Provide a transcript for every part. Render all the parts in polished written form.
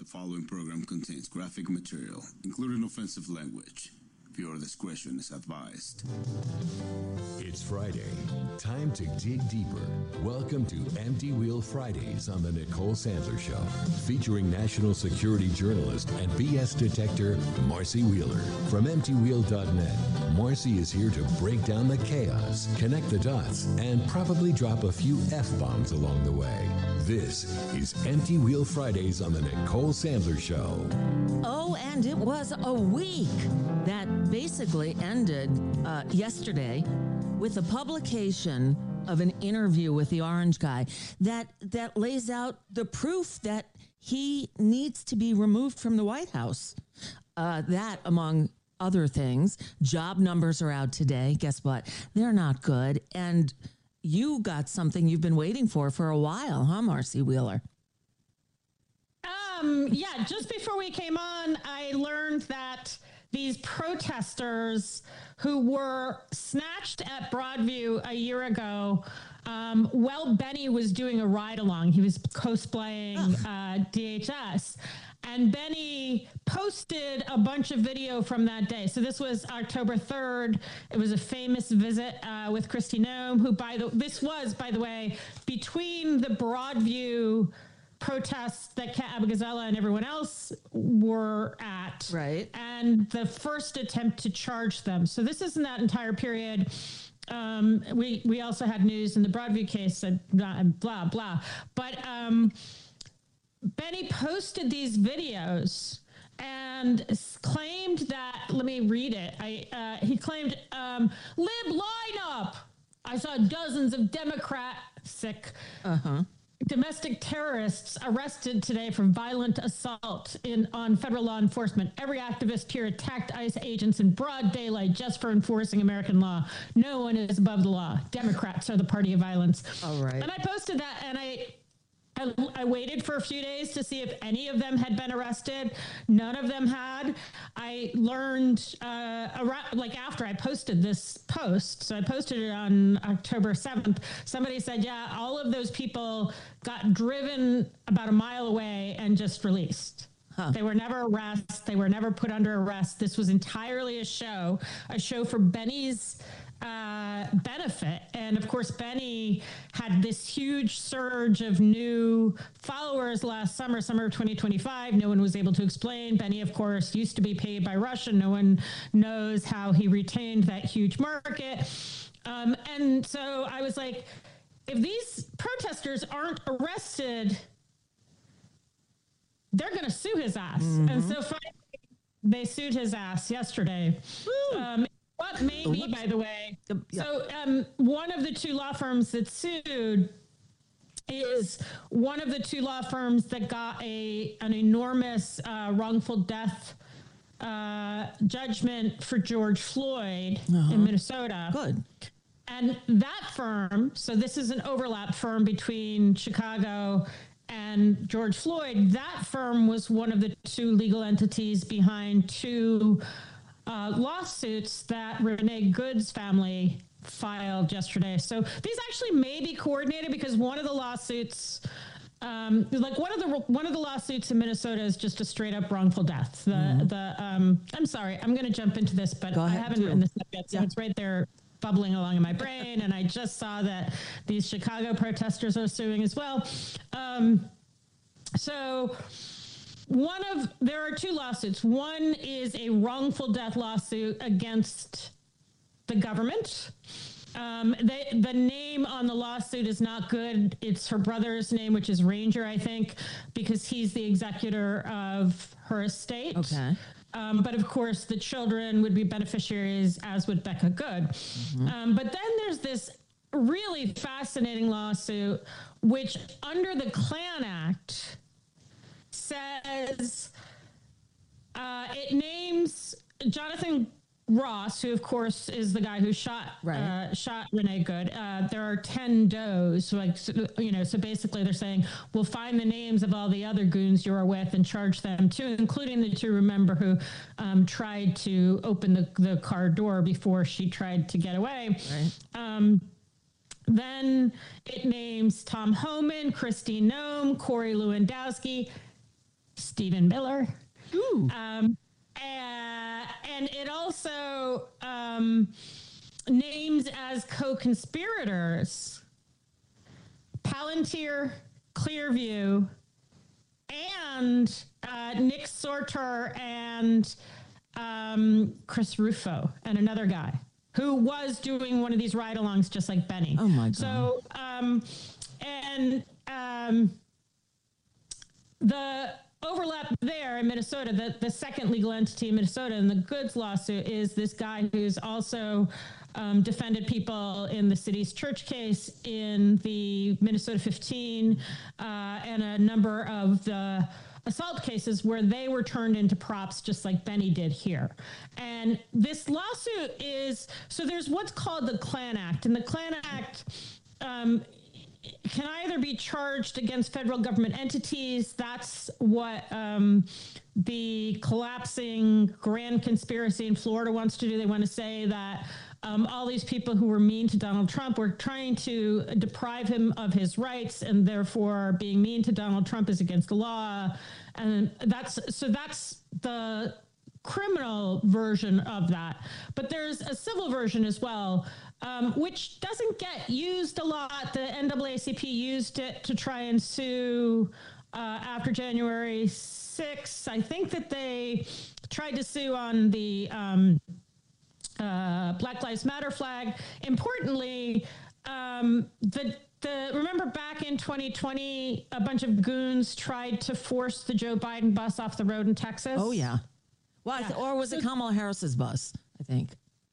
The following program contains graphic material, including offensive language. Viewer discretion is advised. It's Friday. Time to dig deeper. Welcome to Empty Wheel Fridays on the Nicole Sandler Show, featuring national security journalist and BS detector Marcy Wheeler. From EmptyWheel.net, Marcy is here to break down the chaos, connect the dots, and probably drop a few F-bombs along the way. This is Empty Wheel Fridays on the Nicole Sandler Show. Oh, and it was a week that basically ended yesterday with the publication of an interview with the Orange guy that lays out the proof that he needs to be removed from the White House. That, among other things, job numbers are out today. Guess what? They're not good. And you got something you've been waiting for a while, huh, Marcy Wheeler? Yeah, just before we came on, I learned that these protesters who were snatched at Broadview a year ago, Benny was doing a ride-along. He was cosplaying DHS. And Benny posted a bunch of video from that day. So this was October 3rd. It was a famous visit with Kristi Noem, who this was, by the way, between the Broadview protests that Kat Abigazela and everyone else were at. Right. And the first attempt to charge them. So this isn't that entire period. We also had news in the Broadview case and blah, blah. But Benny posted these videos and claimed that, let me read it. He claimed, lib lineup. I saw dozens of domestic terrorists arrested today for violent assault on federal law enforcement. Every activist here attacked ICE agents in broad daylight just for enforcing American law. No one is above the law. Democrats are the party of violence. All right. And I posted that, and I waited for a few days to see if any of them had been arrested. None of them had. I learned after I posted this post, so I posted it on October 7th, somebody said, yeah, all of those people got driven about a mile away and just released. Huh. They were never arrested. They were never put under arrest. This was entirely a show for Benny's benefit. And of course, Benny had this huge surge of new followers last summer of 2025. No one was able to explain. Benny, of course, used to be paid by Russia. No one knows how he retained that huge market. And so I was like, if these protesters aren't arrested, they're going to sue his ass. Mm-hmm. And so finally, they sued his ass yesterday. What made me, by the way, so one of the two law firms that sued is one of the two law firms that got an enormous wrongful death judgment for George Floyd in Minnesota. Good. And that firm, so this is an overlap firm between Chicago and George Floyd, that firm was one of the two legal entities behind two lawsuits that Renee Good's family filed yesterday. So these actually may be coordinated because one of the lawsuits, one of the lawsuits in Minnesota is just a straight up wrongful death. I'm sorry, I'm going to jump into this, but I haven't written this up yet, so it's right there bubbling along in my brain. And I just saw that these Chicago protesters are suing as well. There are two lawsuits. One is a wrongful death lawsuit against the government. The name on the lawsuit is not good. It's her brother's name, which is Ranger, I think, because he's the executor of her estate. Okay. But of course, the children would be beneficiaries, as would Becca Good. Mm-hmm. But then there's this really fascinating lawsuit, which under the Klan Act says it names Jonathan Ross, who of course is the guy who shot Renee Good. There are 10 does, so basically they're saying we'll find the names of all the other goons you were with and charge them too, including the two, remember, who tried to open the car door before she tried to get away. Right. Then it names Tom Homan, Kristi Noem, Corey Lewandowski. Stephen Miller. Ooh. And it also names as co-conspirators Palantir, Clearview, and Nick Sorter and Chris Rufo and another guy who was doing one of these ride-alongs just like Benny. Oh, my God. So, the overlap there in Minnesota, the second legal entity in Minnesota in the Goods lawsuit is this guy who's also defended people in the city's church case, in the Minnesota 15, and a number of the assault cases where they were turned into props just like Benny did here. And this lawsuit is, so there's what's called the Klan Act, and the Klan Act can either be charged against federal government entities. That's what the collapsing grand conspiracy in Florida wants to do. They want to say that all these people who were mean to Donald Trump were trying to deprive him of his rights, and therefore being mean to Donald Trump is against the law. And that's the criminal version of that. But there's a civil version as well, which doesn't get used a lot. The NAACP used it to try and sue after January 6th. I think that they tried to sue on the Black Lives Matter flag. Importantly, remember back in 2020, a bunch of goons tried to force the Joe Biden bus off the road in Texas? Oh, yeah. Well, yeah. Or was it Kamala Harris's bus, I think?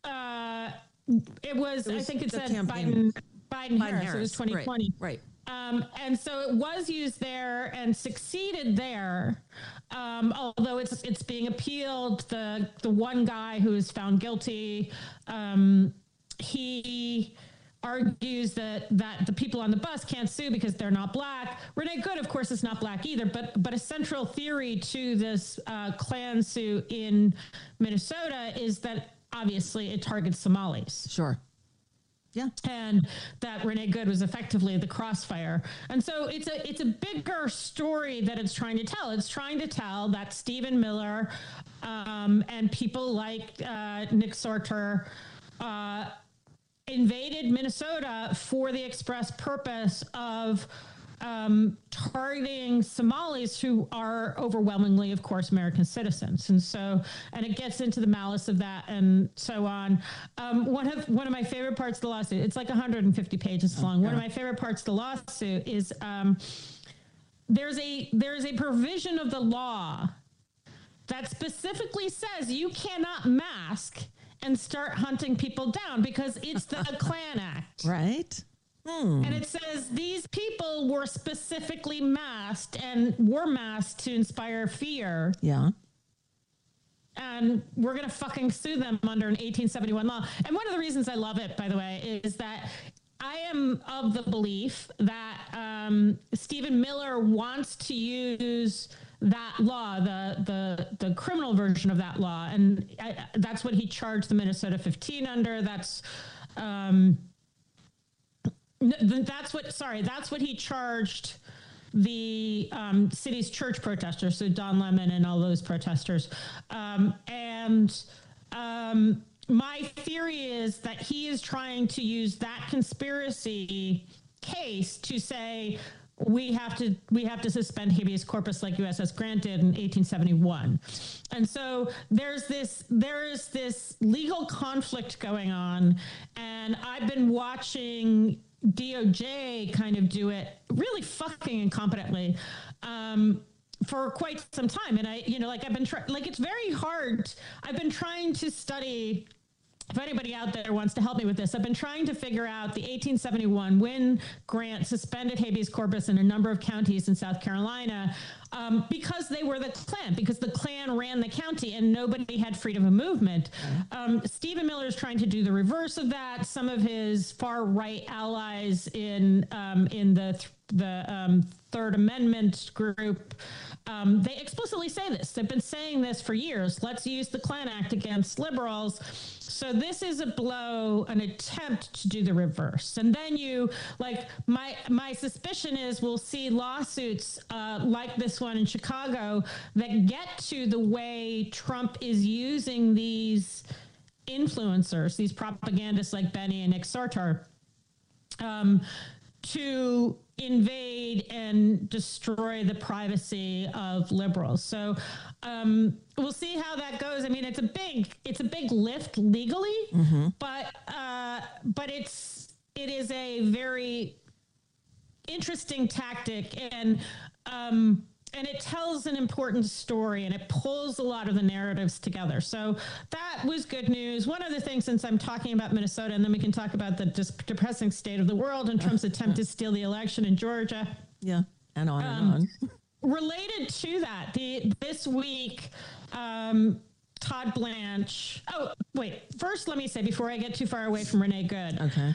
It was I think it said campaign. Biden Harris. It was 2020. Right. And so it was used there and succeeded there. Although it's being appealed. The one guy who is found guilty, he argues that the people on the bus can't sue because they're not black. Renee Good, of course, is not black either, but a central theory to this Klan suit in Minnesota is that obviously it targets Somalis. Sure. Yeah. And that Renee Good was effectively the crossfire. And so it's a bigger story that it's trying to tell. It's trying to tell that Stephen Miller and people like Nick Sorter invaded Minnesota for the express purpose of targeting Somalis who are overwhelmingly, of course, American citizens. And so, and it gets into the malice of that and so on. One of my favorite parts of the lawsuit, it's like 150 pages long. One of my favorite parts of the lawsuit is there's a provision of the law that specifically says you cannot mask and start hunting people down because it's the Klan Act. Right. And it says these people were specifically masked and were masked to inspire fear. Yeah. And we're going to fucking sue them under an 1871 law. And one of the reasons I love it, by the way, is that I am of the belief that Stephen Miller wants to use that law, the criminal version of that law. And that's what he charged the Minnesota 15 under. That's what he charged the city's church protesters, so Don Lemon and all those protesters. My theory is that he is trying to use that conspiracy case to say we have to suspend habeas corpus like USS Grant did in 1871. And so there is this legal conflict going on, and I've been watching DOJ kind of do it really fucking incompetently for quite some time. And it's very hard. I've been trying to study, if anybody out there wants to help me with this, I've been trying to figure out the 1871 when Grant suspended habeas corpus in a number of counties in South Carolina because they were the Klan, because the Klan ran the county and nobody had freedom of movement. Stephen Miller is trying to do the reverse of that. Some of his far right allies in the Third Amendment group, they explicitly say this. They've been saying this for years. Let's use the Klan Act against liberals. So this is a blow, an attempt to do the reverse. And then my suspicion is we'll see lawsuits like this one in Chicago that get to the way Trump is using these influencers, these propagandists like Benny and Nick Sartar, to invade and destroy the privacy of liberals. So we'll see how that goes. I mean, it's a big lift legally, but it is a very interesting tactic, and it tells an important story, and it pulls a lot of the narratives together. So that was good news. One other thing, since I'm talking about Minnesota, and then we can talk about the depressing state of the world and Trump's attempt to steal the election in Georgia. Yeah, and on and on. Related to that, this week, Todd Blanche. Oh, wait. First, let me say, before I get too far away from Renee Good. Okay.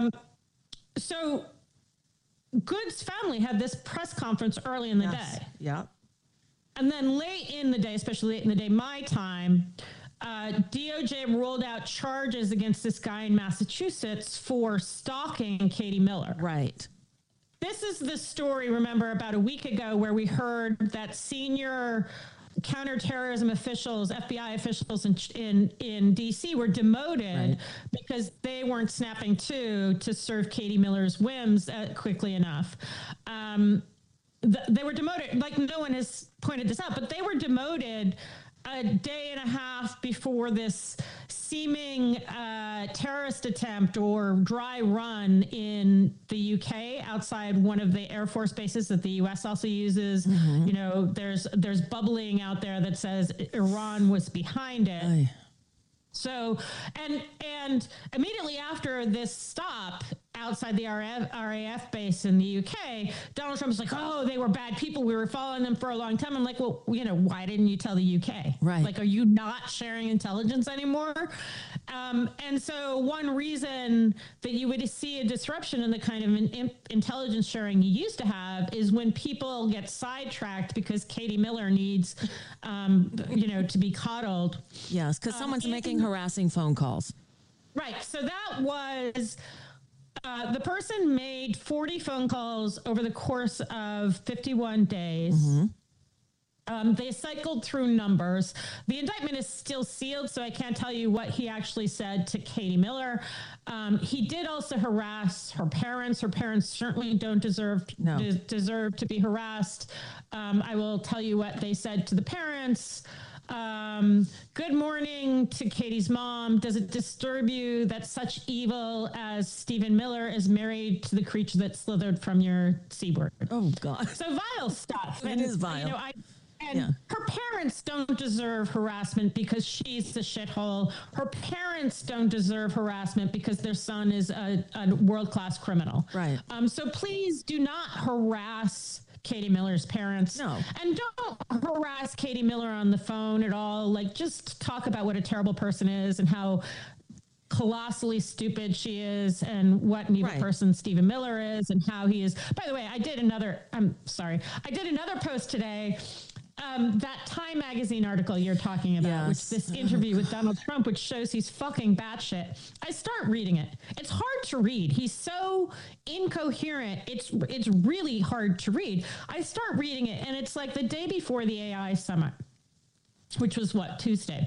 So Good's family had this press conference early in the day. Yeah. And then late in the day, especially late in the day, my time, DOJ ruled out charges against this guy in Massachusetts for stalking Katie Miller. Right. This is the story, remember, about a week ago where we heard that senior counterterrorism officials, FBI officials in D.C. were demoted because they weren't snapping to serve Katie Miller's whims quickly enough. They were demoted, like no one has pointed this out, but they were demoted a day and a half before this seeming terrorist attempt or dry run in the UK outside one of the Air Force bases that the US also uses. You know, there's bubbling out there that says Iran was behind it. Aye. So, and immediately after this stop outside the RAF base in the UK, Donald Trump was like, oh, they were bad people. We were following them for a long time. I'm like, well, you know, why didn't you tell the UK? Right. Like, are you not sharing intelligence anymore? And so one reason that you would see a disruption in the kind of intelligence sharing you used to have is when people get sidetracked because Katie Miller needs, to be coddled. Yes, because someone's making harassing phone calls. Right. So that was... the person made 40 phone calls over the course of 51 days. They cycled through numbers. The indictment is still sealed, so I can't tell you what he actually said to Katie Miller. He did also harass her parents. Her parents certainly don't deserve to be harassed. I will tell you what they said to the parents. Good morning to Katie's mom. Does it disturb you that such evil as Stephen Miller is married to the creature that slithered from your seaboard? Oh, God. So vile stuff. It is vile. Her parents don't deserve harassment because she's the shithole. Her parents don't deserve harassment because their son is a world-class criminal. Right. So please do not harass Katie Miller's parents. No. And don't harass Katie Miller on the phone at all. Like, just talk about what a terrible person is and how colossally stupid she is and what an evil person Stephen Miller is and how he is. By the way, I did another post today. That Time magazine article you're talking about, which this interview with Donald Trump, which shows he's fucking batshit. I start reading it. It's hard to read. He's so incoherent. It's really hard to read. I start reading it, and it's like the day before the AI summit, which was Tuesday.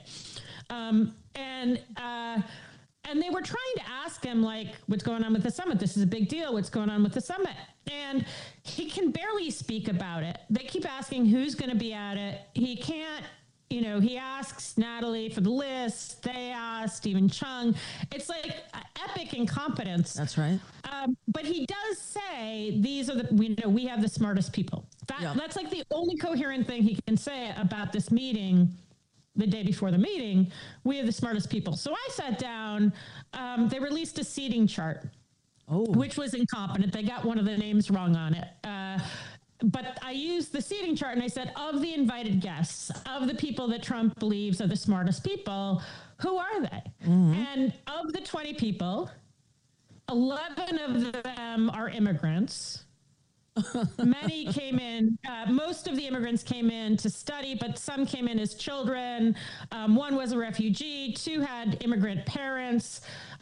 And they were trying to ask him, like, what's going on with the summit? This is a big deal. What's going on with the summit? And he can barely speak about it. They keep asking who's going to be at it. He can't, he asks Natalie for the list. They ask Stephen Chung. It's like epic incompetence. That's right. But he does say these are we have the smartest people. That's like the only coherent thing he can say about this meeting. The day before the meeting, we have the smartest people. So I sat down. They released a seating chart, which was incompetent. They got one of the names wrong on it. But I used the seating chart and I said, of the invited guests, of the people that Trump believes are the smartest people, who are they? And of the 20 people, 11 of them are immigrants. Many came in, most of the immigrants came in to study, but some came in as children. One was a refugee, two had immigrant parents.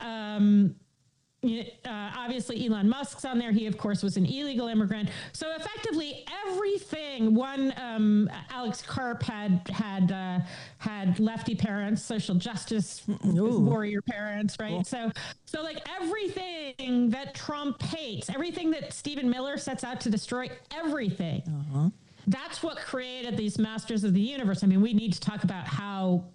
Obviously Elon Musk's on there. He, of course, was an illegal immigrant. So effectively everything, Alex Karp had lefty parents, social justice warrior parents, right? So like everything that Trump hates, everything that Stephen Miller sets out to destroy, everything. That's what created these masters of the universe. I mean, we need to talk about how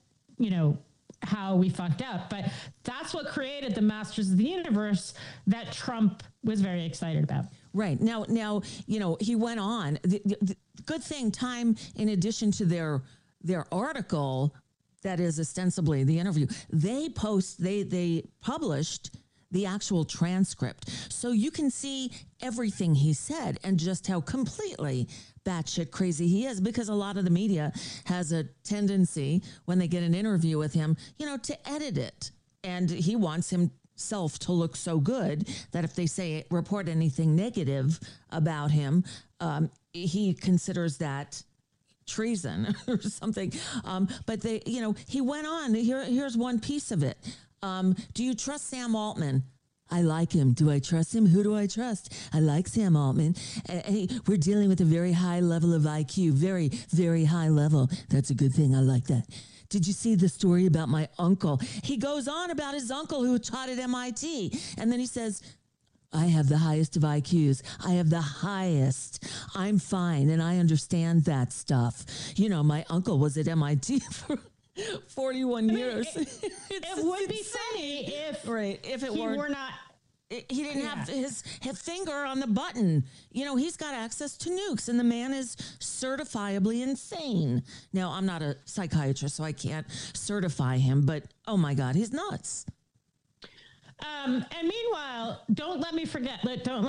we fucked up, but that's what created the masters of the universe that Trump was very excited about. Right. Now, he went on. The good thing, Time, in addition to their article, that is ostensibly the interview, they published the actual transcript. So you can see everything he said and just how completely batshit crazy he is, because a lot of the media has a tendency when they get an interview with him, to edit it. And he wants himself to look so good that if they report anything negative about him, he considers that treason or something. But he went on. Here's one piece of it. Do you trust Sam Altman? I like him. Do I trust him? Who do I trust? I like Sam Altman. We're dealing with a very high level of IQ. Very, very high level. That's a good thing. I like that. Did you see the story about my uncle? He goes on about his uncle who taught at MIT. And then he says, I have the highest of IQs. I have the highest. I'm fine. And I understand that stuff. My uncle was at MIT for 41 years. It would be funny if it he were not. He didn't have his finger on the button. He's got access to nukes, and the man is certifiably insane. Now, I'm not a psychiatrist, so I can't certify him, but oh my God, he's nuts. And meanwhile, don't let me forget to go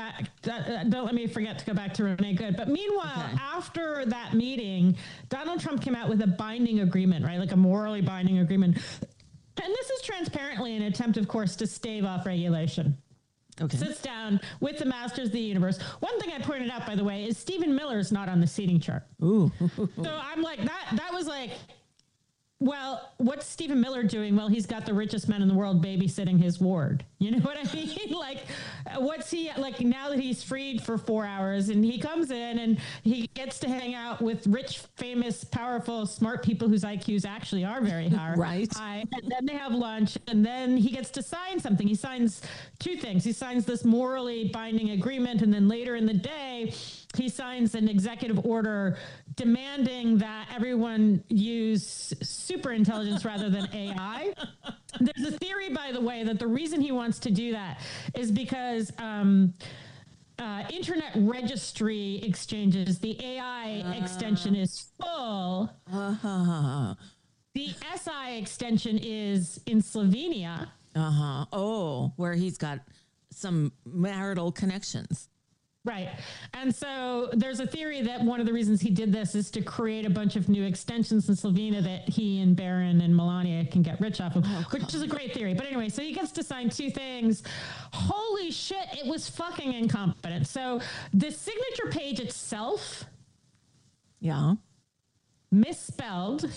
back to Renee Good. But meanwhile, after that meeting, Donald Trump came out with a binding agreement, right? Like a morally binding agreement. And this is transparently an attempt, of course, to stave off regulation. Okay. Sits down with the masters of the universe. One thing I pointed out, by the way, is Stephen Miller's not on the seating chart. Ooh. So I'm like, that was like, well, what's Stephen Miller doing? Well, he's got the richest men in the world babysitting his ward. You know what I mean? Like, what's he like now that he's freed for 4 hours and he comes in and he gets to hang out with rich, famous, powerful, smart people whose IQs actually are very high. Right. And then they have lunch and then he gets to sign something. He signs two things. He signs this morally binding agreement. And then later in the day, he signs an executive order demanding that everyone use super intelligence rather than AI. There's a theory, by the way, that the reason he wants to do that is because internet registry exchanges, the AI extension is full. The SI extension is in Slovenia. Oh, where he's got some marital connections. Right. And so there's a theory that one of the reasons he did this is to create a bunch of new extensions in Slovenia that he and Barron and Melania can get rich off of, which is a great theory. But anyway, so he gets to sign two things. Holy shit, it was fucking incompetent. So the signature page itself. Yeah. Misspelled.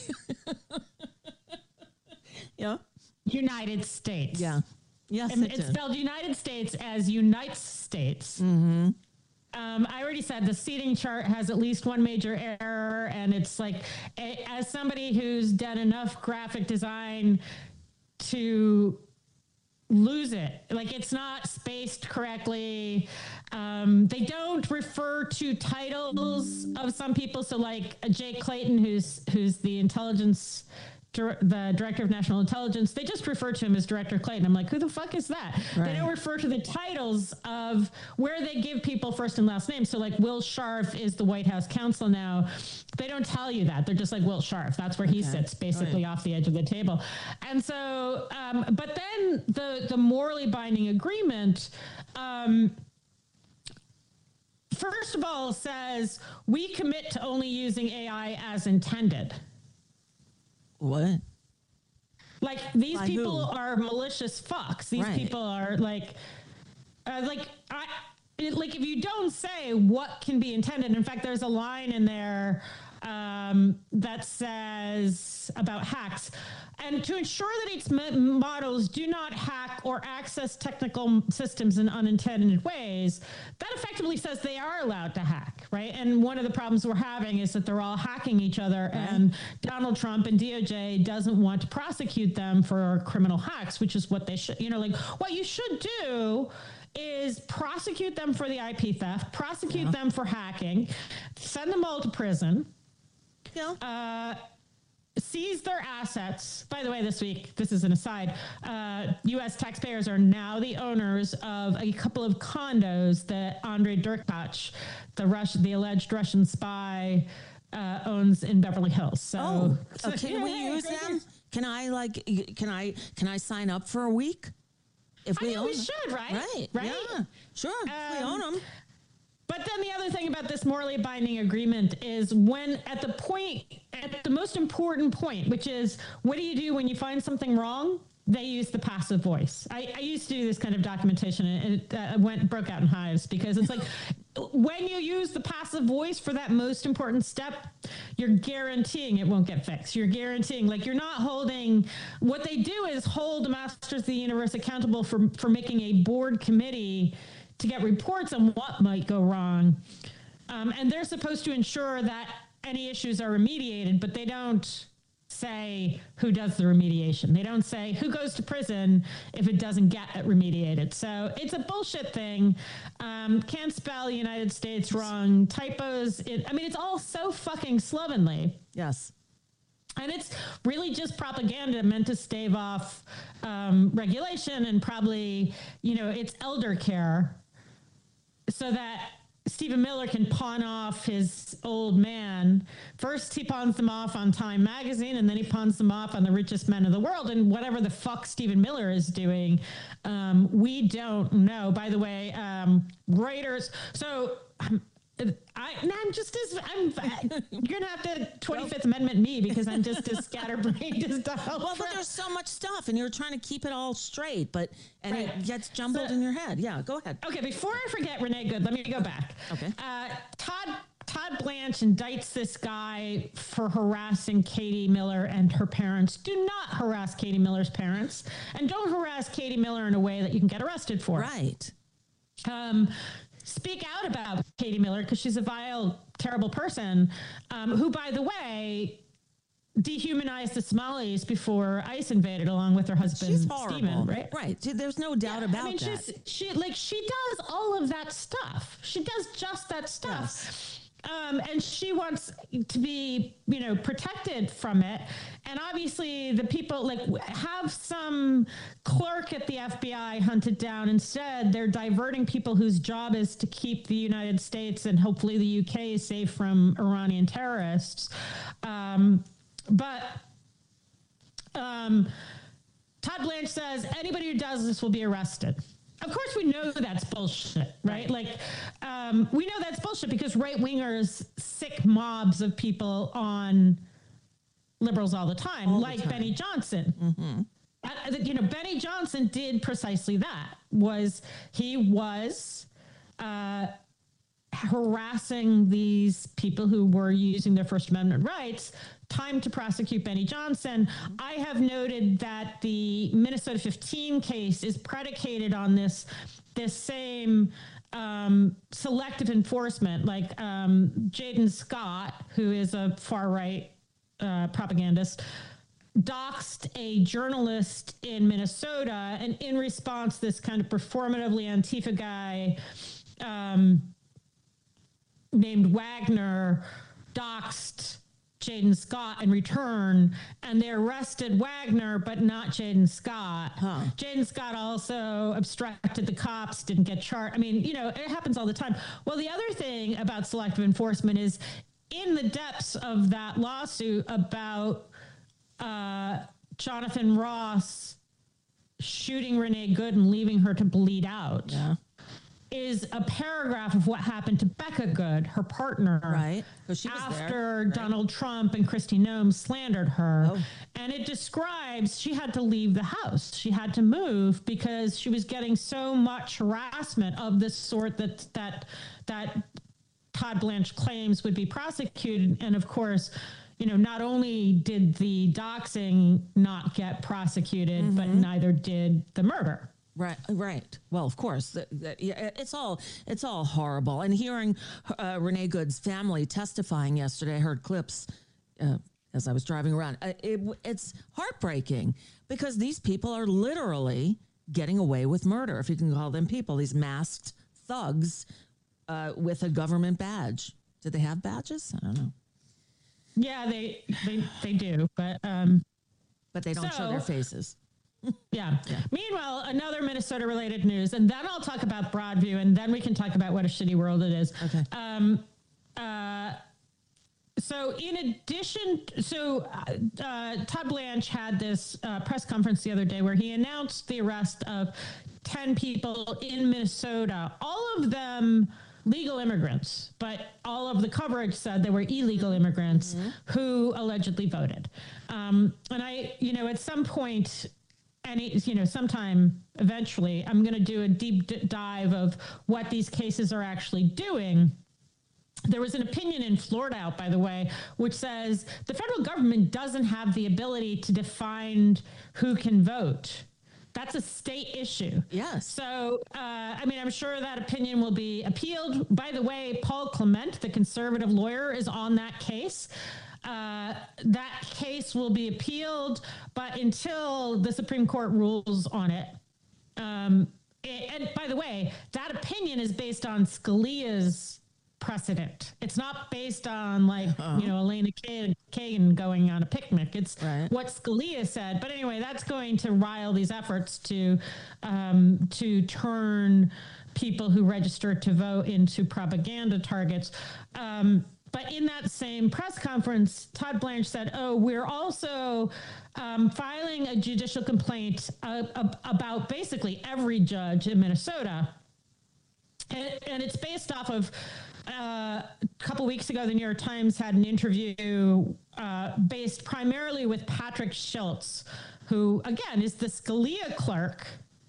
Yeah. United States. Yeah. Yes, it's spelled United States as United States. Mm-hmm. I already said the seating chart has at least one major error, and it's like, as somebody who's done enough graphic design to lose it, like it's not spaced correctly. They don't refer to titles of some people. So like Jake Clayton, who's the intelligence, the director of national intelligence, they just refer to him as Director Clayton. I'm like, who the fuck is that? Right. They don't refer to the titles of where they give people first and last names. So like Will Scharf is the White House counsel now. They don't tell you that. They're just like Will Scharf. That's where he sits, basically off the edge of the table. And so, but then the morally binding agreement, first of all, says we commit to only using AI as intended. What? Like these By people who? Are malicious fucks. These people are like like if you don't say what can be intended, in fact, there's a line in there that says about hacks, and to ensure that its models do not hack or access technical systems in unintended ways, that effectively says they are allowed to hack, right? And one of the problems we're having is that they're all hacking each other, and Donald Trump and DOJ doesn't want to prosecute them for criminal hacks, which is what they should, like what you should do is prosecute them for the IP theft, prosecute them for hacking, send them all to prison, seize their assets. By the way, this week, this is an aside, U.S. taxpayers are now the owners of a couple of condos that Andrei Derkach, the alleged Russian spy, owns in Beverly Hills. So, can we use them? Can I sign up for a week? If we own we should, right? Right. Yeah, sure. If we own them. But then the other thing about this morally binding agreement is when at the most important point, which is what do you do when you find something wrong? They use the passive voice. I used to do this kind of documentation, and it broke out in hives, because it's like when you use the passive voice for that most important step, you're guaranteeing it won't get fixed. You're guaranteeing, like, you're not holding. What they do is hold the masters of the universe accountable for making a board committee to get reports on what might go wrong, and they're supposed to ensure that any issues are remediated, but they don't say who does the remediation. They don't say who goes to prison if it doesn't get remediated. So it's a bullshit thing. Can't spell United States wrong. Typos. It's all so fucking slovenly. Yes. And it's really just propaganda meant to stave off regulation, and probably, it's elder care so that Stephen Miller can pawn off his old man. First, he pawns them off on Time magazine, and then he pawns them off on the richest men of the world. And whatever the fuck Stephen Miller is doing, we don't know. By the way, Reuters. So you're gonna have to 25th Amendment me, because I'm just as scatterbrained as Donald Trump. But there's so much stuff, and you're trying to keep it all straight, it gets jumbled in your head. Yeah, go ahead. Okay, before I forget Renee Good, let me go back. Okay. Todd Blanche indicts this guy for harassing Katie Miller and her parents. Do not harass Katie Miller's parents, and don't harass Katie Miller in a way that you can get arrested for. Right. Speak out about Katie Miller, because she's a vile, terrible person, who, by the way, dehumanized the Somalis before ICE invaded, along with her husband, she's horrible. Stephen, right? Right. There's no doubt about that. She does all of that stuff. She does just that stuff. Yes. And she wants to be, protected from it. And obviously the people, have some clerk at the FBI hunted down. Instead, they're diverting people whose job is to keep the United States and hopefully the UK safe from Iranian terrorists. But Todd Blanche says anybody who does this will be arrested. Of course, we know that's bullshit, right? We know that's bullshit because right-wingers sick mobs of people on liberals all the time, Benny Johnson. Mm-hmm. Benny Johnson did precisely that. He was harassing these people who were using their First Amendment rights. Time to prosecute Benny Johnson. I have noted that the Minnesota 15 case is predicated on this same selective enforcement. Jaden Scott, who is a far-right propagandist, doxed a journalist in Minnesota, and in response, this kind of performatively Antifa guy named Wagner doxed Jaden Scott in return, and they arrested Wagner, but not Jaden Scott. Huh. Jaden Scott also obstructed the cops, didn't get charged. It happens all the time. Well, the other thing about selective enforcement is in the depths of that lawsuit about Jonathan Ross shooting Renee Good and leaving her to bleed out. Yeah. is a paragraph of what happened to Becca Good, her partner, Right. 'Cause she was after there, right? Donald Trump and Kristi Noem slandered her. Oh. And it describes she had to leave the house. She had to move because she was getting so much harassment of this sort that Todd Blanche claims would be prosecuted. And of course, not only did the doxing not get prosecuted, but neither did the murder. Right. Well, of course, yeah, it's all horrible. And hearing Renee Good's family testifying yesterday, I heard clips as I was driving around. It's heartbreaking because these people are literally getting away with murder, if you can call them people. These masked thugs with a government badge. Do they have badges? I don't know. Yeah, they do, but they don't show their faces. Yeah. Meanwhile, another Minnesota related news, and then I'll talk about Broadview, and then we can talk about what a shitty world it is. Okay. So in addition, Todd Blanche had this press conference the other day where he announced the arrest of 10 people in Minnesota, all of them legal immigrants, but all of the coverage said they were illegal immigrants who allegedly voted. And I, at some point, sometime eventually, I'm going to do a deep dive of what these cases are actually doing. There was an opinion in Florida out, by the way, which says the federal government doesn't have the ability to define who can vote. That's a state issue. Yes. So, I'm sure that opinion will be appealed. By the way, Paul Clement, the conservative lawyer, is on that case. That case will be appealed, but until the Supreme Court rules on it. And by the way, that opinion is based on Scalia's precedent. It's not based on Elena Kagan going on a picnic. It's what Scalia said. But anyway, that's going to rile these efforts to turn people who register to vote into propaganda targets. But in that same press conference, Todd Blanche said, we're also filing a judicial complaint about basically every judge in Minnesota. And it's based off of a couple weeks ago, the New York Times had an interview based primarily with Patrick Schultz, who, again, is the Scalia clerk.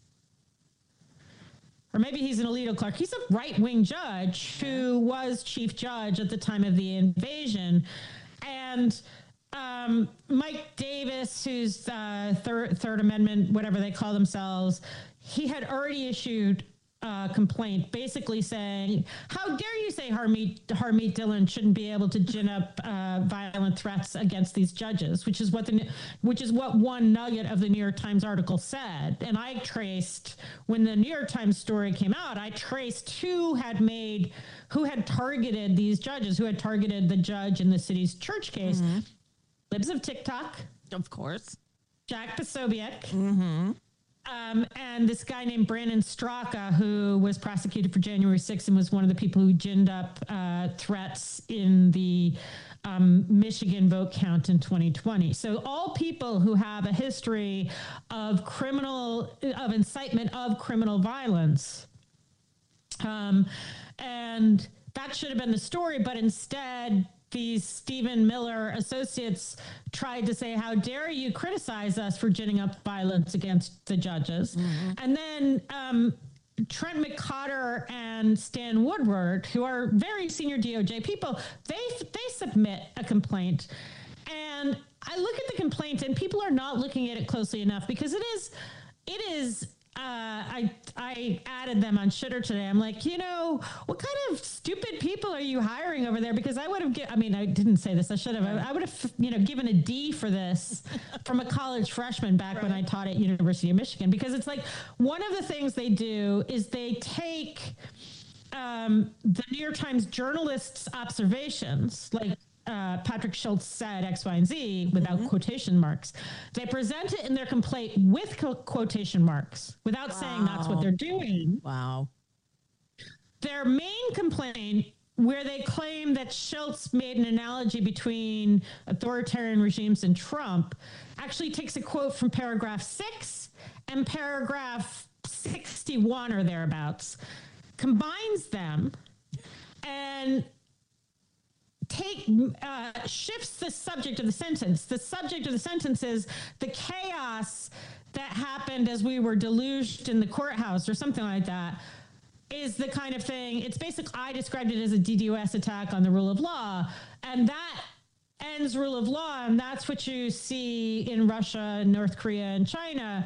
Or maybe he's an Alito clerk. He's a right-wing judge who was chief judge at the time of the invasion. And Mike Davis, who's Third Amendment, whatever they call themselves, he had already issued complaint basically saying, how dare you say Harmeet Dillon shouldn't be able to gin up violent threats against these judges, which is what one nugget of the New York Times article said. And I traced, when the New York Times story came out, I traced who had targeted these judges, who had targeted the judge in the city's church case. Libs of TikTok, of course, Jack Posobiec, and this guy named Brandon Straka, who was prosecuted for January 6th and was one of the people who ginned up threats in the Michigan vote count in 2020. So all people who have a history of incitement of criminal violence. And that should have been the story, but instead these Stephen Miller associates tried to say, how dare you criticize us for ginning up violence against the judges? And then Trent McCotter and Stan Woodward, who are very senior DOJ people, they submit a complaint. And I look at the complaint and people are not looking at it closely enough because it is I added them on Shitter today. I'm like, what kind of stupid people are you hiring over there? Because I would have, I didn't say this. I should have. I would have, given a D for this from a college freshman back when I taught at University of Michigan. Because it's like one of the things they do is they take the New York Times journalists' observations, like Patrick Schultz said X, Y, and Z without quotation marks. They present it in their complaint with quotation marks without saying that's what they're doing. Wow. Their main complaint, where they claim that Schultz made an analogy between authoritarian regimes and Trump, actually takes a quote from paragraph 6 and paragraph 61 or thereabouts. combines them and shifts the subject of the sentence. The subject of the sentence is the chaos that happened as we were deluged in the courthouse or something like that, is the kind of thing. It's basically, I described it as a DDoS attack on the rule of law, and that ends rule of law, and that's what you see in Russia, North Korea, and China.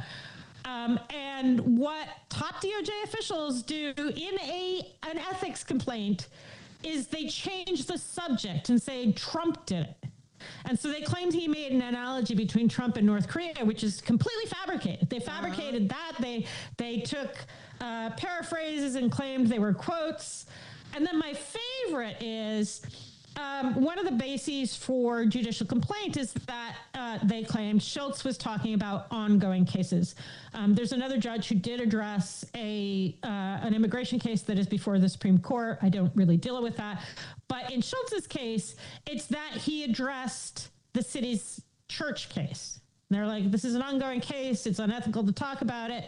And what top DOJ officials do in an ethics complaint is they change the subject and say Trump did it. And so they claimed he made an analogy between Trump and North Korea, which is completely fabricated. They fabricated that. They took paraphrases and claimed they were quotes. And then my favorite is one of the bases for judicial complaint is that they claimed Schultz was talking about ongoing cases. There's another judge who did address an immigration case that is before the Supreme Court. I don't really deal with that. But in Schultz's case, it's that he addressed the city's church case. And they're like, this is an ongoing case. It's unethical to talk about it.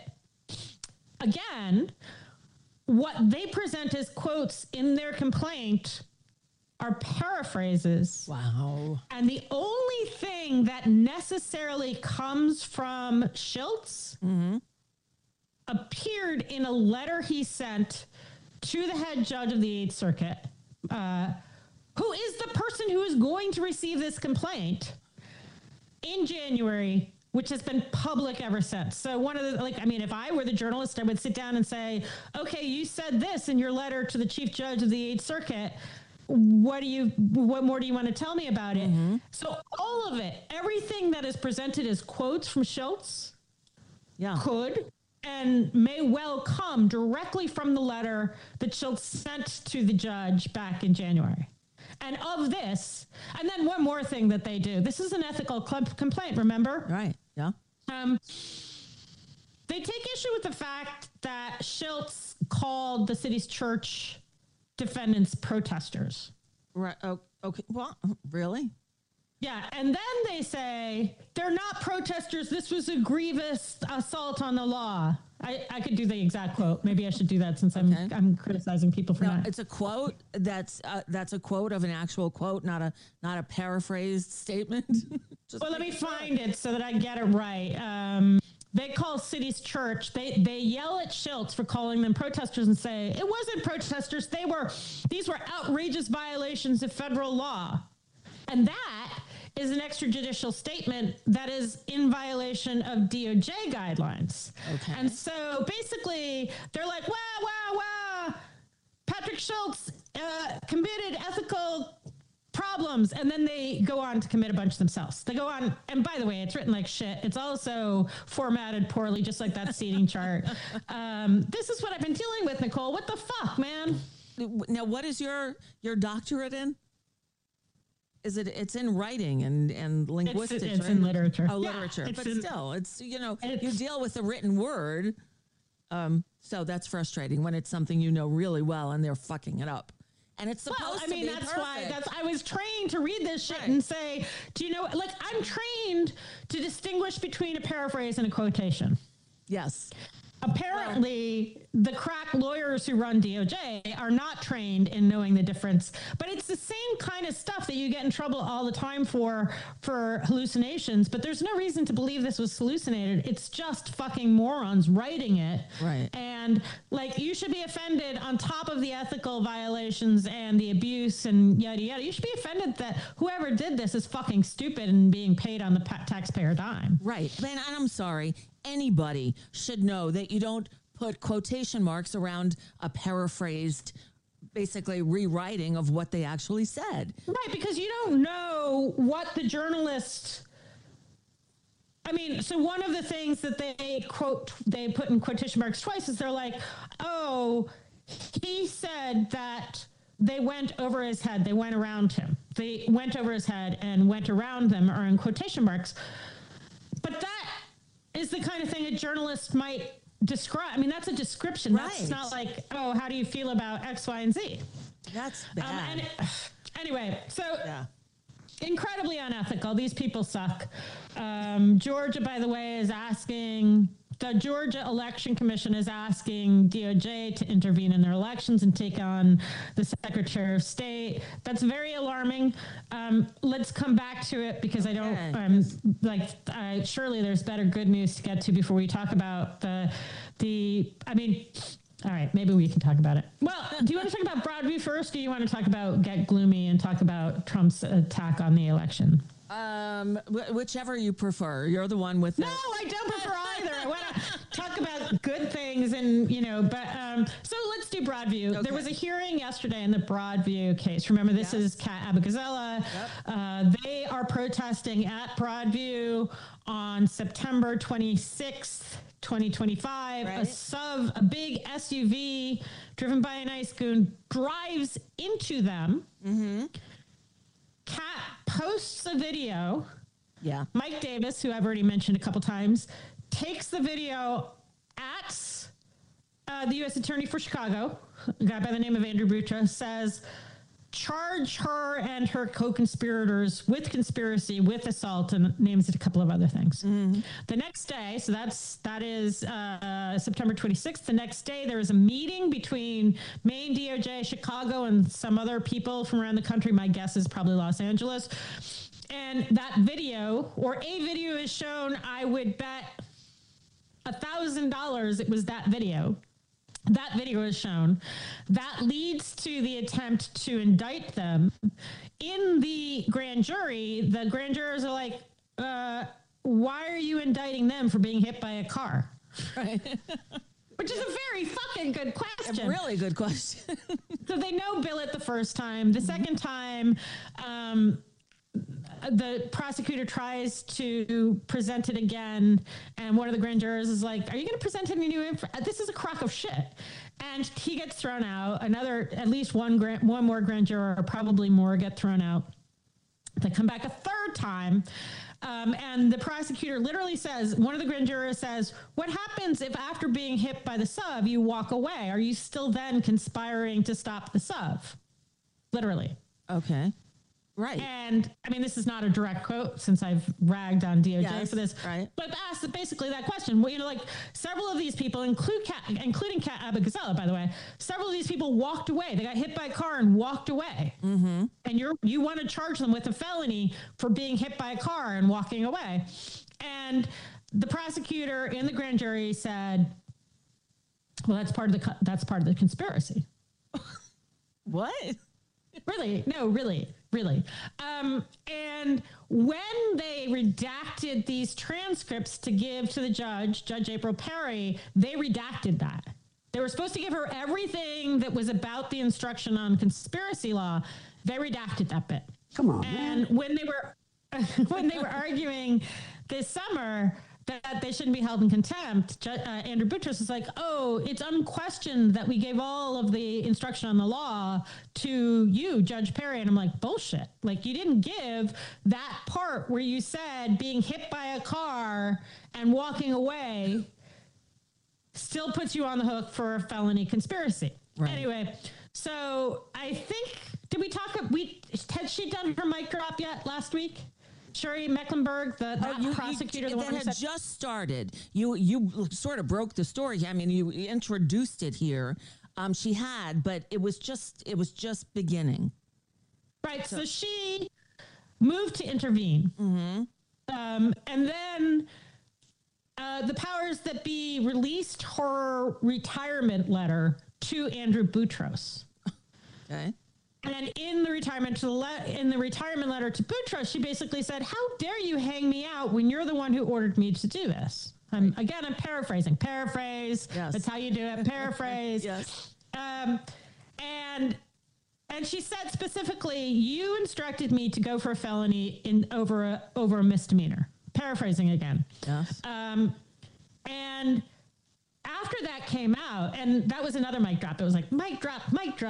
Again, what they present as quotes in their complaint are paraphrases. Wow. And the only thing that necessarily comes from Schultz appeared in a letter he sent to the head judge of the Eighth Circuit, who is the person who is going to receive this complaint in January, which has been public ever since. So one of the, if I were the journalist, I would sit down and say, okay, you said this in your letter to the chief judge of the Eighth Circuit. What more do you want to tell me about it? So all of it, everything that is presented as quotes from Schultz could and may well come directly from the letter that Schultz sent to the judge back in January. And of this, and then one more thing that they do. This is an ethical complaint, remember? Right, yeah. They take issue with the fact that Schultz called the city's church defendants protesters. Right. Oh, okay. Well, really? Yeah. And then they say they're not protesters. This was a grievous assault on the law. I could do the exact quote. Maybe I should do that since I'm criticizing people for that. It's a quote. That's a quote of an actual quote, not a paraphrased statement. Let me find it so that I get it right. They call city's church. They yell at Schultz for calling them protesters and say, it wasn't protesters. These were outrageous violations of federal law. And that is an extrajudicial statement that is in violation of DOJ guidelines. Okay. And so basically they're like, wow, Patrick Schultz committed ethical problems, and then they go on to commit a bunch themselves. They go on, and by the way, it's written like shit. It's also formatted poorly, just like that seating chart. This is what I've been dealing with, Nicole. What the fuck, man? Now, what is your doctorate in? It's in writing and linguistics. It's right? in literature. Oh, literature. But still, it's you deal with the written word. So that's frustrating when it's something you know really well and they're fucking it up. And it's supposed to be that's perfect. why I was trained to read this shit and say, do you know, I'm trained to distinguish between a paraphrase and a quotation. Yes. Apparently, the crack lawyers who run DOJ are not trained in knowing the difference. But it's the same kind of stuff that you get in trouble all the time for hallucinations. But there's no reason to believe this was hallucinated. It's just fucking morons writing it. Right. And you should be offended on top of the ethical violations and the abuse and yada, yada. You should be offended that whoever did this is fucking stupid and being paid on the taxpayer dime. Right. And I'm sorry. Anybody should know that you don't put quotation marks around a paraphrased, basically rewriting of what they actually said. Right, because you don't know what the journalist... so one of the things that they put in quotation marks twice is they're like, oh, he said that they went over his head. They went around him. They went over his head and went around them are in quotation marks. But that is the kind of thing a journalist might describe. That's a description. Right. That's not like, oh, how do you feel about X, Y, and Z? That's bad. Anyway, so yeah. incredibly unethical. These people suck. Georgia, by the way, the Georgia Election Commission is asking DOJ to intervene in their elections and take on the Secretary of State. That's very alarming. Let's come back to it because surely there's better good news to get to before we talk about all right, maybe we can talk about it. Well, do you want to talk about Broadview first, or do you want to talk about get gloomy and talk about Trump's attack on the election? Whichever you prefer. You're the one with No, I don't prefer either. I want to talk about good things so let's do Broadview. Okay. There was a hearing yesterday in the Broadview case. Remember, this is Kat Abigazela. Yep. They are protesting at Broadview on September 26th. 2025, right. A big SUV driven by an ice goon drives into them. Mm-hmm. Kat posts a video. Yeah. Mike Davis, who I've already mentioned a couple times, takes the video at the U.S. Attorney for Chicago, a guy by the name of Andrew Boutros, says, charge her and her co-conspirators with conspiracy, with assault, and names a couple of other things. Mm-hmm. The next day, so that is September 26th. The next day, there is a meeting between Maine, DOJ, Chicago, and some other people from around the country. My guess is probably Los Angeles. And that video, or a video, is shown. I would bet $1,000 it was that video. That video is shown. That leads to the attempt to indict them. In the grand jury, the grand jurors are like, why are you indicting them for being hit by a car? Right. Which is a very fucking good question. A really good question. So they no bill it the first time. The second time, the prosecutor tries to present it again, and one of the grand jurors is like, are you going to present any new info? This is a crock of shit. And he gets thrown out. At least one more grand juror, or probably more, get thrown out. They come back a third time. And the prosecutor literally says, one of the grand jurors says, what happens if after being hit by the sub, you walk away? Are you still then conspiring to stop the sub? Literally. Okay. Right. And I mean, this is not a direct quote since I've ragged on DOJ for this, right? But asked basically that question. Well, like several of these people, including Kat Abigazela, by the way, several of these people walked away. They got hit by a car and walked away. Mm-hmm. And you want to charge them with a felony for being hit by a car and walking away. And the prosecutor in the grand jury said, well, that's part of the conspiracy. What? Really? No, really. And when they redacted these transcripts to give to the Judge April Perry, they redacted that. They were supposed to give her everything that was about the instruction on conspiracy law. They redacted that bit. Come on, and man. when they were arguing this summer that they shouldn't be held in contempt, Andrew Boutros is like, oh, it's unquestioned that we gave all of the instruction on the law to you, Judge Perry. And I'm like, bullshit. Like, you didn't give that part where you said being hit by a car and walking away still puts you on the hook for a felony conspiracy. Right. Anyway, so I think, had she done her mic drop yet last week? Shuri Mecklenburg, the prosecutor, that had just started. You sort of broke the story. I mean, you introduced it here. She had, but it was just beginning. Right. So she moved to intervene, mm-hmm. And then the powers that be released her retirement letter to Andrew Boutros. Okay. And in the retirement letter to Boutros, she basically said, how dare you hang me out when you're the one who ordered me to do this? I'm paraphrasing. Paraphrase. Yes. That's how you do it. Paraphrase. Yes. And she said specifically, you instructed me to go for a felony over a misdemeanor. Paraphrasing again. Yes. And after that came out, and that was another mic drop. It was like, mic drop.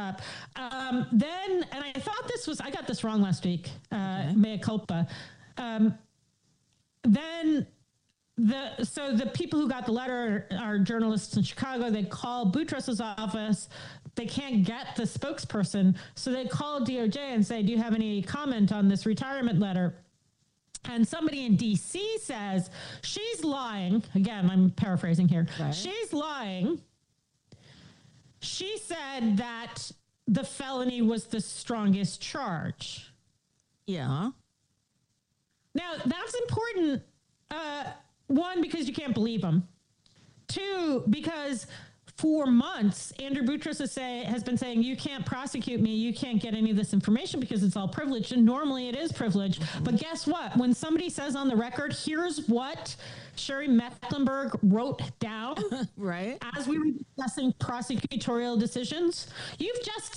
Then, and I thought I got this wrong last week, mea culpa. Then the people who got the letter are journalists in Chicago. They call Boutros' office. they can't get the spokesperson. So they call DOJ and say, do you have any comment on this retirement letter? And somebody in DC says, she's lying. Again, I'm paraphrasing here. Right. She's lying. She said that the felony was the strongest charge. Yeah. Now, that's important. One, because you can't believe them. Two, because for months, Andrew Boutros has been saying, you can't prosecute me. You can't get any of this information because it's all privileged. And normally it is privileged. Mm-hmm. But guess what? When somebody says on the record, here's what Sherry Mecklenburg wrote down right as we were discussing prosecutorial decisions, you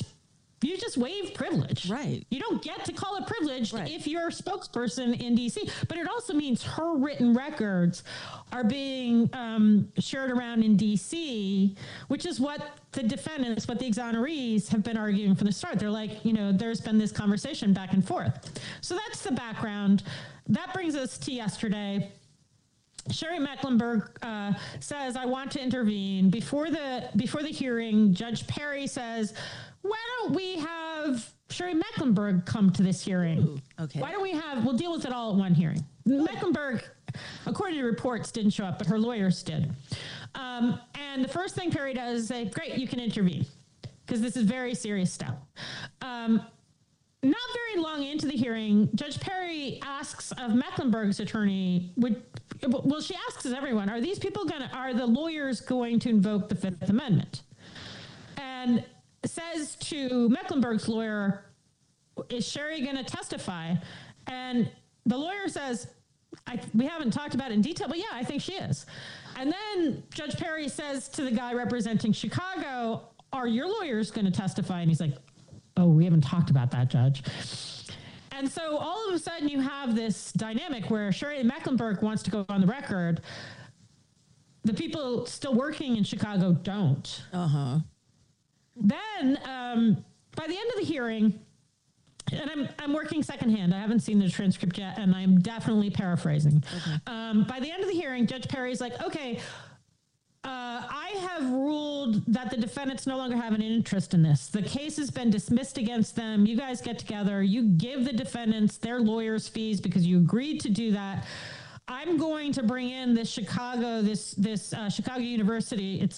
just waived privilege. Right. You don't get to call it privileged right. if you're a spokesperson in DC. But it also means her written records are being shared around in DC, which is what the defendants, what the exonerees have been arguing from the start. They're like, there's been this conversation back and forth. So that's the background. That brings us to yesterday. Sherry Mecklenburg says, I want to intervene. Before the hearing, Judge Perry says, why don't we have Sherry Mecklenburg come to this hearing? Ooh, okay. Why don't we'll deal with it all at one hearing. Ooh. Mecklenburg, according to reports, didn't show up, but her lawyers did. And the first thing Perry does is say, great, you can intervene, because this is very serious stuff. Not very long into the hearing, Judge Perry asks of Mecklenburg's attorney, she asks everyone, are the lawyers going to invoke the Fifth Amendment? And says to Mecklenburg's lawyer, is Sherry going to testify? And the lawyer says, we haven't talked about it in detail, but yeah, I think she is. And then Judge Perry says to the guy representing Chicago, are your lawyers going to testify? And he's like, oh, we haven't talked about that, Judge. And so all of a sudden you have this dynamic where Sherry Mecklenburg wants to go on the record. The people still working in Chicago don't. Uh-huh. Then, by the end of the hearing, and I'm working secondhand. I haven't seen the transcript yet, and I'm definitely paraphrasing. Okay. By the end of the hearing, Judge Perry's like, okay, I have ruled that the defendants no longer have an interest in this. The case has been dismissed against them. You guys get together. You give the defendants their lawyers' fees because you agreed to do that. I'm going to bring in this Chicago University.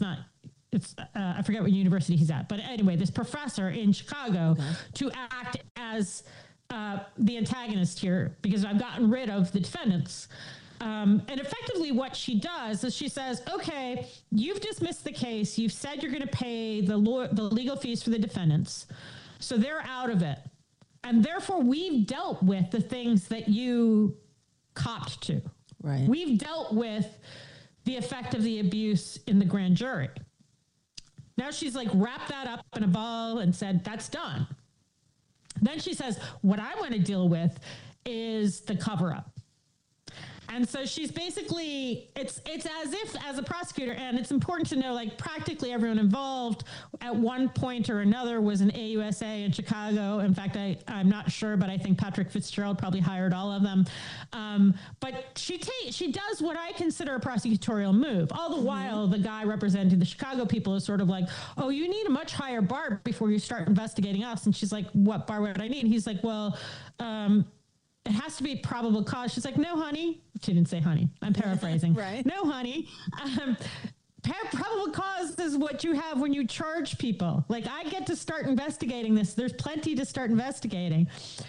I forget what university he's at, but anyway, this professor in Chicago to act as the antagonist here because I've gotten rid of the defendants. And effectively what she does is she says, okay, you've dismissed the case. You've said you're going to pay the legal fees for the defendants. So they're out of it. And therefore we've dealt with the things that you copped to. Right. We've dealt with the effect of the abuse in the grand jury. Now she's like wrapped that up in a ball and said, that's done. Then she says, what I want to deal with is the cover up. And so she's basically, it's as if as a prosecutor, and it's important to know, like practically everyone involved at one point or another was an AUSA in Chicago. In fact, I'm not sure, but I think Patrick Fitzgerald probably hired all of them. But she does what I consider a prosecutorial move. All the while, the guy representing the Chicago people is sort of like, oh, you need a much higher bar before you start investigating us. And she's like, what bar would I need? He's like, well, it has to be probable cause. She's like, no, honey. She didn't say honey. I'm paraphrasing. Right. No, honey. Probable cause is what you have when you charge people. Like, I get to start investigating this. There's plenty to start investigating.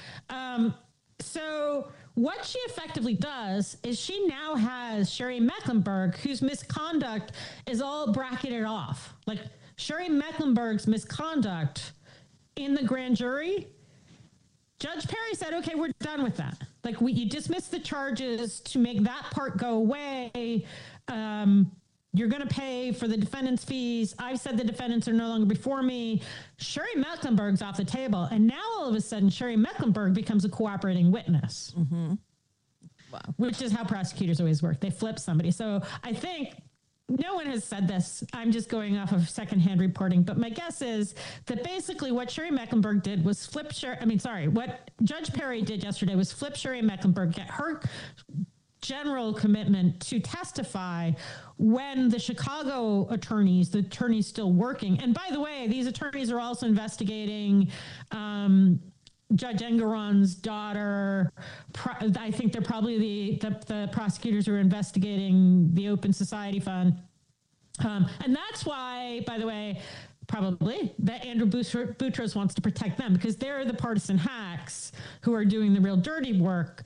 So what she effectively does is she now has Sherry Mecklenburg, whose misconduct is all bracketed off. Like, Sherry Mecklenburg's misconduct in the grand jury, Judge Perry said, okay, we're done with that. Like, you dismiss the charges to make that part go away. You're going to pay for the defendant's fees. I've said the defendants are no longer before me. Sherry Mecklenburg's off the table. And now all of a sudden, Sherry Mecklenburg becomes a cooperating witness. Mm-hmm. Wow. Which is how prosecutors always work. They flip somebody. So I think no one has said this. I'm just going off of secondhand reporting. But my guess is that basically what Sherry Mecklenburg did was what Judge Perry did yesterday was flip Sherry Mecklenburg, get her general commitment to testify when the Chicago attorneys, the attorneys still working. And by the way, these attorneys are also investigating Judge Engoron's daughter. I think they're probably the prosecutors who are investigating the Open Society Fund. And that's why, by the way, probably that Andrew Boutros wants to protect them, because they're the partisan hacks who are doing the real dirty work.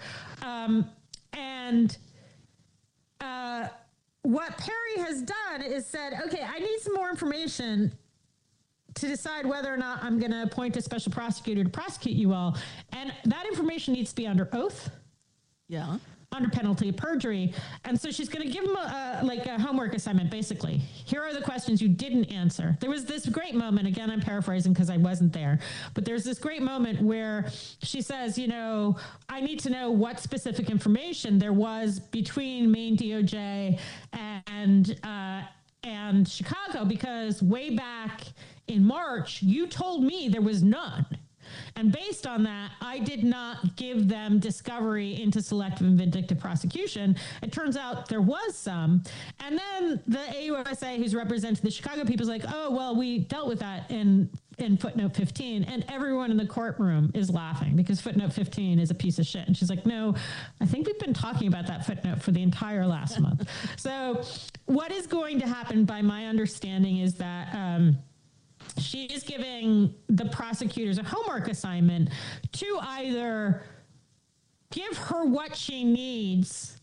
What Perry has done is said, okay, I need some more information to decide whether or not I'm going to appoint a special prosecutor to prosecute you all. And that information needs to be under oath. Yeah. Under penalty of perjury. And so she's going to give them a homework assignment, basically. Here are the questions you didn't answer. There was this great moment, again, I'm paraphrasing because I wasn't there, but there's this great moment where she says, I need to know what specific information there was between Maine DOJ and Chicago, because way back in March, you told me there was none. And based on that, I did not give them discovery into selective and vindictive prosecution. It turns out there was some. And then the AUSA, who's represented the Chicago people, is like, oh, well, we dealt with that in footnote 15. And everyone in the courtroom is laughing because footnote 15 is a piece of shit. And she's like, no, I think we've been talking about that footnote for the entire last month. So what is going to happen, by my understanding, is that she is giving the prosecutors a homework assignment to either give her what she needs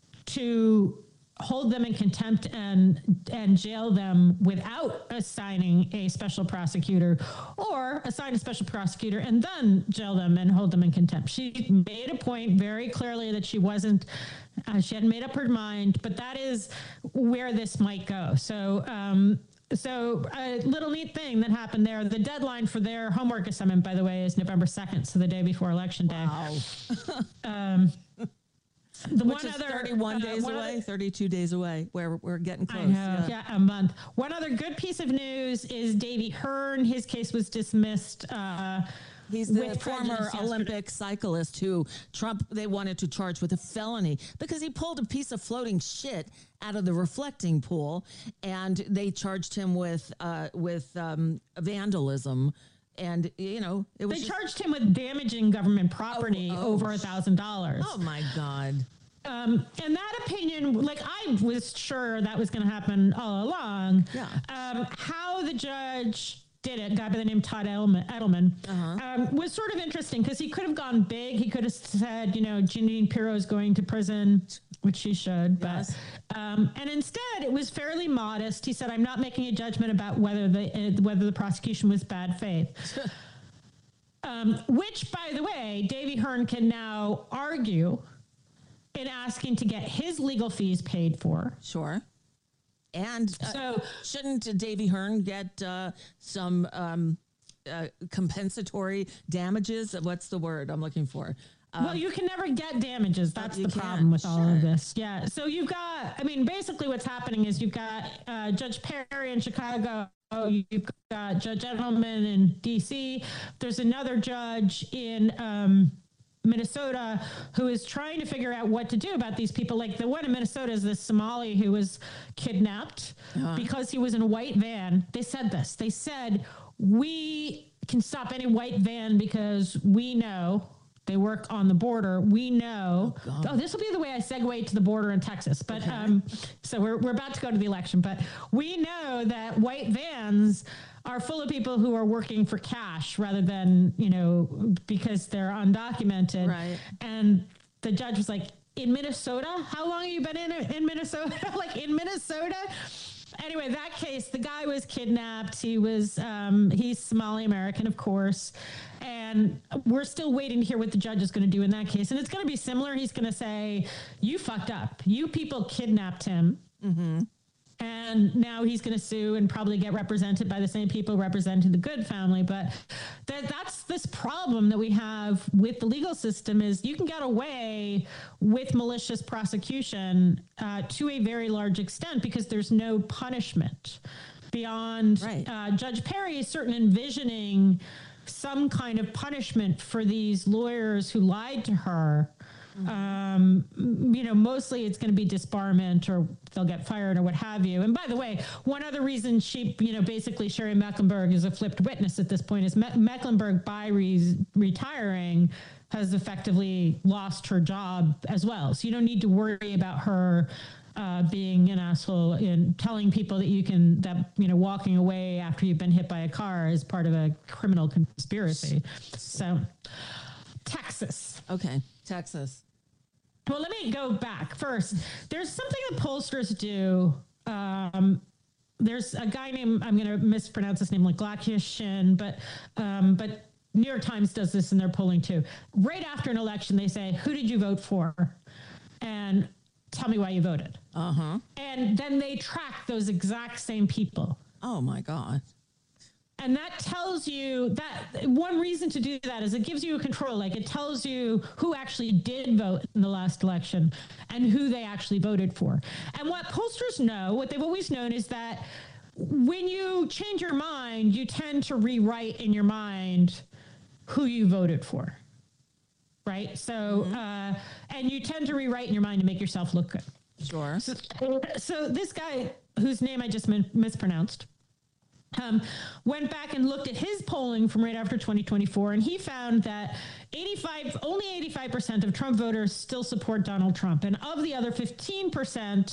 to hold them in contempt and jail them without assigning a special prosecutor, or assign a special prosecutor and then jail them and hold them in contempt. She made a point very clearly that she hadn't made up her mind, but that is where this might go. So a little neat thing that happened there. The deadline for their homework assignment, by the way, is November 2nd, so the day before Election Day. Wow. Which is 31 days away, 32 days away, where we're getting close. I know, yeah, a month. One other good piece of news is Davey Hearn. His case was dismissed. He's the former Olympic cyclist who they wanted to charge with a felony because he pulled a piece of floating shit out of the reflecting pool, and they charged him with vandalism. And, they charged him with damaging government property over $1,000. Oh, my God. And that opinion, I was sure that was going to happen all along. Yeah. How the judge did it, a guy by the name of Todd Edelman, was sort of interesting because he could have gone big. He could have said, Jeanine Pirro is going to prison, which she should. Yes. But and instead, it was fairly modest. He said, I'm not making a judgment about whether the prosecution was bad faith. Which, by the way, Davey Hearn can now argue in asking to get his legal fees paid for. Sure. And shouldn't Davey Hearn get some compensatory damages? What's the word I'm looking for? Well, you can never get damages. That's the problem with all of this. Yeah. So you've got, basically what's happening is you've got Judge Perry in Chicago. You've got Judge Edelman in D.C. There's another judge in Minnesota who is trying to figure out what to do about these people. Like the one in Minnesota is this Somali who was kidnapped because he was in a white van. They said this. They said, we can stop any white van because we know they work on the border. We know. Oh, this will be the way I segue to the border in Texas. But so we're about to go to the election. But we know that white vans are full of people who are working for cash rather than, because they're undocumented. Right. And the judge was like, in Minnesota? How long have you been in Minnesota? In Minnesota? Anyway, that case, the guy was kidnapped. He was, he's Somali American, of course. And we're still waiting to hear what the judge is going to do in that case. And it's going to be similar. He's going to say, you fucked up. You people kidnapped him. Mm-hmm. And now he's going to sue and probably get represented by the same people representing the Good family. But that's this problem that we have with the legal system is you can get away with malicious prosecution to a very large extent because there's no punishment beyond. Right. Judge Perry is certainly envisioning some kind of punishment for these lawyers who lied to her. mostly it's going to be disbarment or they'll get fired or what have you. And by the way, one other reason she, basically Sherry Mecklenburg is a flipped witness at this point is Mecklenburg, by retiring, has effectively lost her job as well. So you don't need to worry about her being an asshole and telling people that walking away after you've been hit by a car is part of a criminal conspiracy. So Texas. Okay. Texas. Well, let me go back first. There's something that pollsters do. There's a guy named, I'm going to mispronounce his name, like Glakishin, but New York Times does this in their polling too. Right after an election, they say, who did you vote for? And tell me why you voted. Uh-huh. And then they track those exact same people. Oh my God. And that tells you that one reason to do that is it gives you a control. Like it tells you who actually did vote in the last election and who they actually voted for. And what pollsters know, what they've always known is that when you change your mind, you tend to rewrite in your mind who you voted for. Right. So, and you tend to rewrite in your mind to make yourself look good. Sure. So this guy whose name I just mispronounced, went back and looked at his polling from right after 2024, and he found that only 85% of Trump voters still support Donald Trump. And of the other 15%,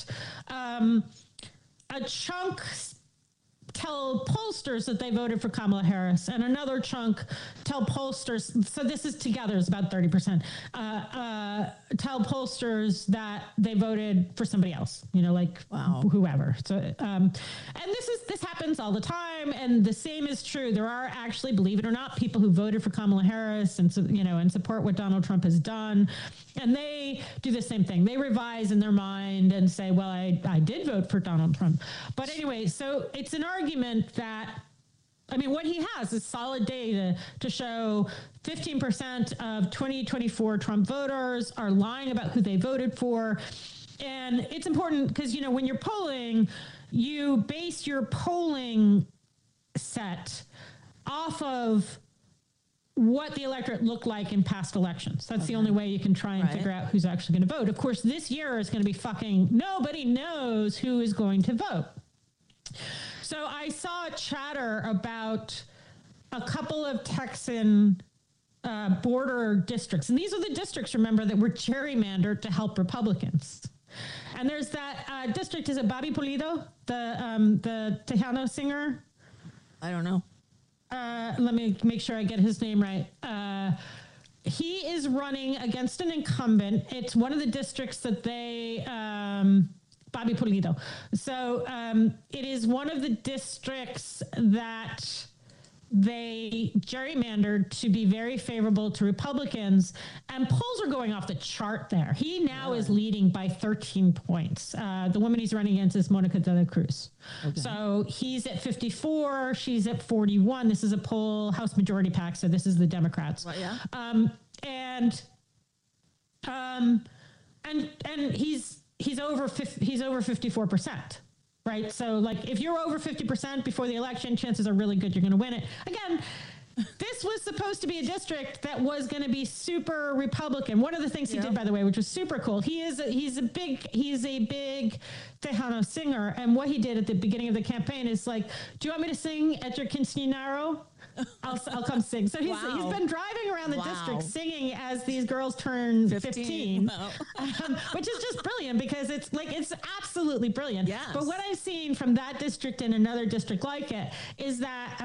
a chunk tell pollsters that they voted for Kamala Harris, and another chunk tell pollsters, so this is together, it's about 30%, tell pollsters that they voted for somebody else, whoever. So, and this happens all the time, and the same is true. There are actually, believe it or not, people who voted for Kamala Harris and support what Donald Trump has done, and they do the same thing. They revise in their mind and say, well, I did vote for Donald Trump. But anyway, so it's an argument that, what he has is solid data to show 15% of 2024 Trump voters are lying about who they voted for. And it's important because, when you're polling, you base your polling set off of what the electorate looked like in past elections. That's the only way you can try and figure out who's actually going to vote. Of course, this year is going to be nobody knows who is going to vote. So I saw chatter about a couple of Texan border districts. And these are the districts, remember, that were gerrymandered to help Republicans. And there's that district, is it Bobby Pulido, the Tejano singer? I don't know. Let me make sure I get his name right. He is running against an incumbent. It's one of the districts that they... Bobby Pulido. So it is one of the districts that they gerrymandered to be very favorable to Republicans, and polls are going off the chart there. He now is leading by 13 points. The woman he's running against is Monica de la Cruz. Okay. So he's at 54, she's at 41. This is a poll, House Majority PAC, so this is the Democrats. Well, yeah. And he's over 54%, right? So if you're over 50% before the election, chances are really good you're going to win it. Again, this was supposed to be a district that was going to be super Republican. One of the things he did, by the way, which was super cool, he's a big Tejano singer. And what he did at the beginning of the campaign is do you want me to sing at your quinceañero? I'll come sing. So he's been driving around the district singing as these girls turn 15. Which is just brilliant because it's absolutely brilliant. Yes. But what I've seen from that district and another district like it is that